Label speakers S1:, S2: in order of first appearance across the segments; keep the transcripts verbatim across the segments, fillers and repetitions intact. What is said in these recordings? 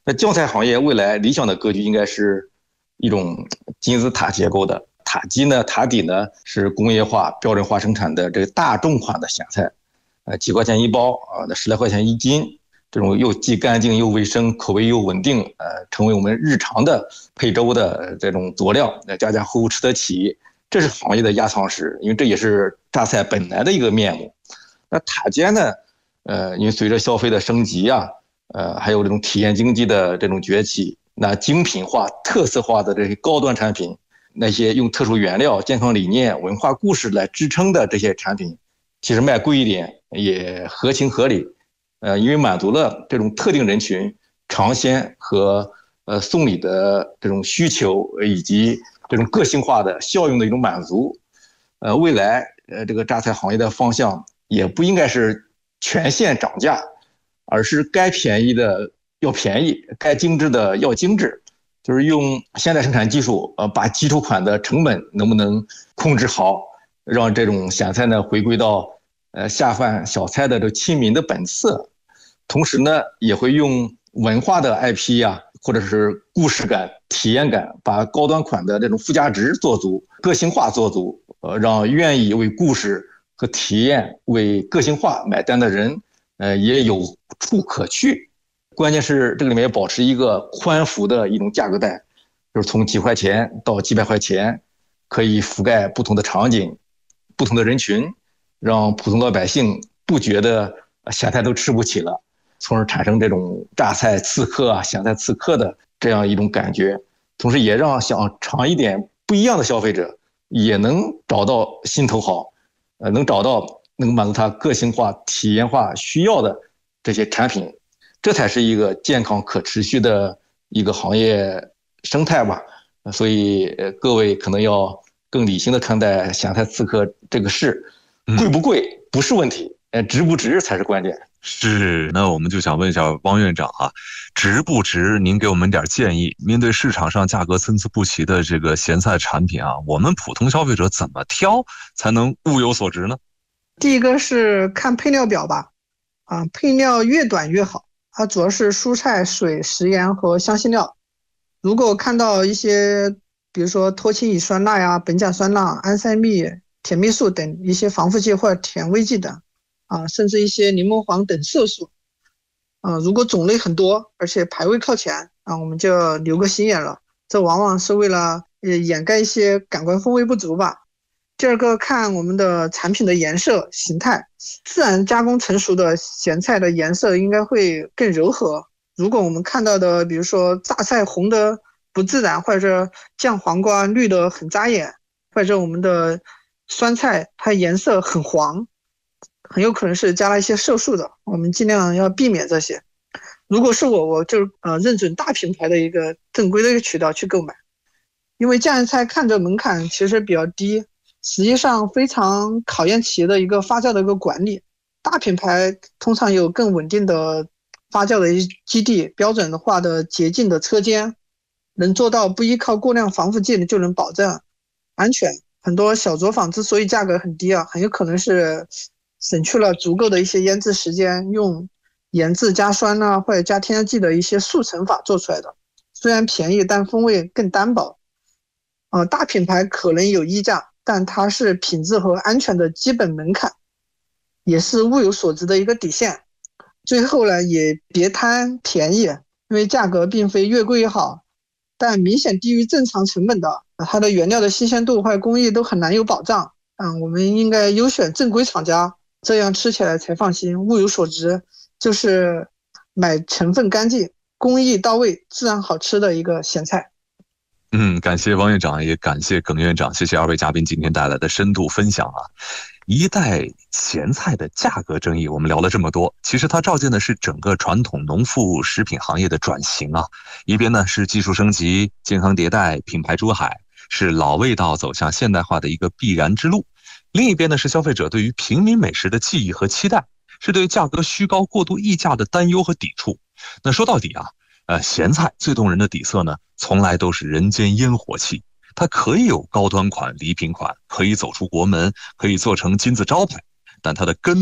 S1: 那酱菜行业未来理想的格局应该是一种金字塔结构的，塔基呢，塔底呢是工业化、标准化生产的这个大众款的咸菜，呃，几块钱一包啊，那十来块钱一斤，这种又既干净又卫生，口味又稳定，呃，成为我们日常的配粥的这种佐料，家家户户吃得起，这是行业的压舱石，因为这也是榨菜本来的一个面目。那塔尖呢，呃，因为随着消费的升级啊。呃，还有这种体验经济的这种崛起，那精品化、特色化的这些高端产品，那些用特殊原料、健康理念、文化故事来支撑的这些产品，其实卖贵一点也合情合理。呃，因为满足了这种特定人群尝鲜和呃送礼的这种需求，以及这种个性化的效用的一种满足。呃，未来呃这个榨菜行业的方向也不应该是全线涨价。而是该便宜的要便宜，该精致的要精致，就是用现代生产技术，呃，把基础款的成本能不能控制好，让这种咸菜呢回归到呃下饭小菜的这亲民的本色，同时呢也会用文化的 I P 啊，或者是故事感、体验感，把高端款的这种附加值做足，个性化做足，呃，让愿意为故事和体验、为个性化买单的人。呃，也有处可去，关键是这个里面要保持一个宽幅的一种价格带，就是从几块钱到几百块钱，可以覆盖不同的场景、不同的人群，让普通老百姓不觉得咸菜都吃不起了，从而产生这种榨菜刺客啊、咸菜刺客的这样一种感觉，同时也让想尝一点不一样的消费者也能找到心头好，呃，能找到。能满足他个性化、体验化需要的这些产品，这才是一个健康可持续的一个行业生态吧。所以，呃，各位可能要更理性的看待咸菜刺客这个事，贵不贵不是问题，呃，值不值才是关键。
S2: 是，那我们就想问一下汪院长啊，值不值？您给我们点建议。面对市场上价格参差不齐的这个咸菜产品啊，我们普通消费者怎么挑才能物有所值呢？
S3: 第一个是看配料表吧，啊，配料越短越好，它主要是蔬菜、水、食盐和香辛料。如果看到一些，比如说脱氢乙酸钠呀、苯甲酸钠、安赛蜜、甜蜜素等一些防腐剂或者甜味剂等，啊，甚至一些柠檬黄等色素，啊，如果种类很多，而且排位靠前，啊，我们就留个心眼了。这往往是为了呃掩盖一些感官风味不足吧。第二个看我们的产品的颜色形态，自然加工成熟的咸菜的颜色应该会更柔和。如果我们看到的，比如说榨菜红的不自然，或者酱黄瓜绿的很扎眼，或者我们的酸菜它颜色很黄，很有可能是加了一些色素的，我们尽量要避免这些。如果是我，我就呃认准大品牌的一个正规的一个渠道去购买，因为酱菜看着门槛其实比较低。实际上非常考验企业的一个发酵的一个管理，大品牌通常有更稳定的发酵的基地，标准化的洁净的车间，能做到不依靠过量防腐剂就能保证安全。很多小作坊之所以价格很低啊，很有可能是省去了足够的一些腌制时间，用盐渍加酸啊或者加添加剂的一些速成法做出来的，虽然便宜但风味更单薄。呃，大品牌可能有溢价，但它是品质和安全的基本门槛，也是物有所值的一个底线。最后呢，也别贪便宜，因为价格并非越贵越好，但明显低于正常成本的，它的原料的新鲜度或者工艺都很难有保障。嗯，我们应该优选正规厂家，这样吃起来才放心。物有所值就是买成分干净、工艺到位、自然好吃的一个咸菜。
S2: 嗯，感谢汪院长，也感谢耿院长，谢谢二位嘉宾今天带来的深度分享啊！一代咸菜的价格争议，我们聊了这么多，其实它照见的是整个传统农副食品行业的转型啊。一边呢是技术升级、健康迭代、品牌出海，是老味道走向现代化的一个必然之路；另一边呢是消费者对于平民美食的记忆和期待，是对价格虚高、过度溢价的担忧和抵触。那说到底啊，呃，咸菜最动人的底色呢，从来都是人间烟火气。它可以有高端款、礼品款，可以走出国门，可以做成金字招牌，但它的根呐、啊，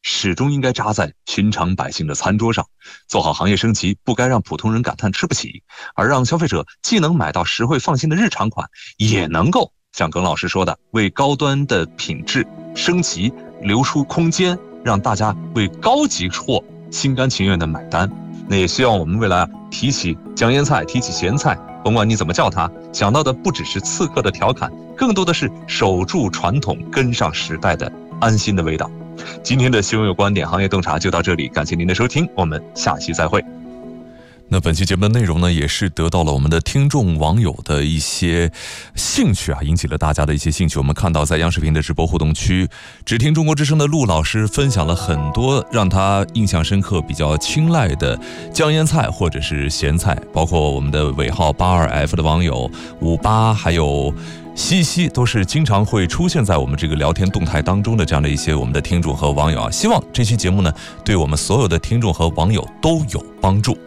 S2: 始终应该扎在寻常百姓的餐桌上，做好行业升级，不该让普通人感叹吃不起，而让消费者既能买到实惠放心的日常款，也能够像耿老师说的，为高端的品质升级留出空间，让大家为高级货心甘情愿的买单。那也希望我们未来提起酱腌菜，提起咸菜，甭管你怎么叫它，想到的不只是刺客的调侃，更多的是守住传统，跟上时代的安心的味道。今天的新闻有观点行业洞察就到这里，感谢您的收听，我们下期再会。
S4: 那本期节目的内容呢，也是得到了我们的听众网友的一些兴趣啊，引起了大家的一些兴趣。我们看到在央视频的直播互动区，只听中国之声的陆老师分享了很多让他印象深刻、比较青睐的酱腌菜或者是咸菜，包括我们的尾号八二 F 的网友五八，还有西西，都是经常会出现在我们这个聊天动态当中的这样的一些我们的听众和网友啊。希望这期节目呢，对我们所有的听众和网友都有帮助。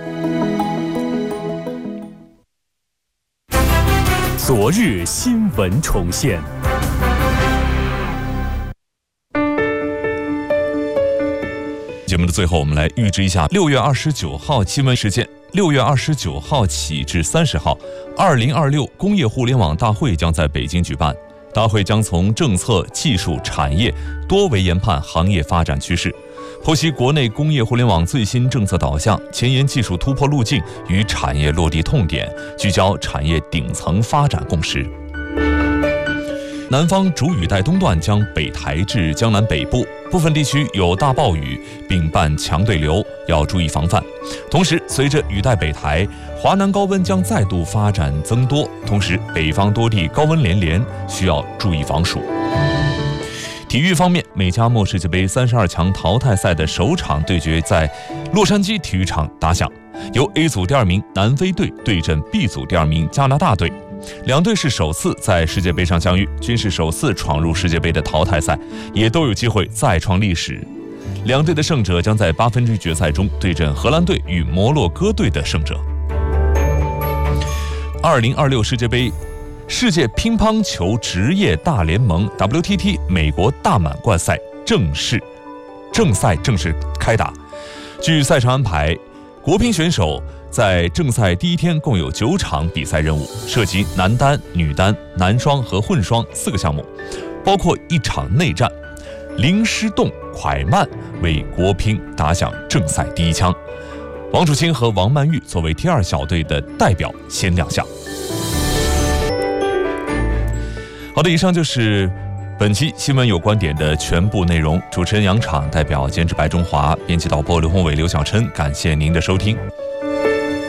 S5: 昨日新闻重现。
S4: 节目的最后，我们来预知一下六月二十九号新闻事件。六月二十九号起至三十号，二零二六工业互联网大会将在北京举办。大会将从政策、技术、产业多维研判行业发展趋势，剖析国内工业互联网最新政策导向、前沿技术突破路径与产业落地痛点，聚焦产业顶层发展共识。南方主雨带东段将北抬至江南北部，部分地区有大暴雨，并伴强对流，要注意防范。同时，随着雨带北抬，华南高温将再度发展增多，同时北方多地高温连连，需要注意防暑。体育方面，美加墨世界杯三十二强淘汰赛的首场对决在洛杉矶体育场打响，由 A 组第二名南非队对阵 B 组第二名加拿大队。两队是首次在世界杯上相遇，均是首次闯入世界杯的淘汰赛，也都有机会再创历史。两队的胜者将在八分之一决赛中对阵荷兰队与摩洛哥队的胜者。二零二六世界杯世界乒乓球职业大联盟 W T T 美国大满贯赛正式正赛正式开打。据赛程安排，国乒选手在正赛第一天共有九场比赛任务，涉及男单、女单、男双和混双四个项目，包括一场内战。林诗栋、蒯曼为国乒打响正赛第一枪，王楚钦和王曼玉作为 T 二小队的代表先亮相。好的，以上就是本期新闻有观点的全部内容。主持人杨昶，代表监制白中华，编辑导播刘宏伟、刘小琛，感谢您的收听。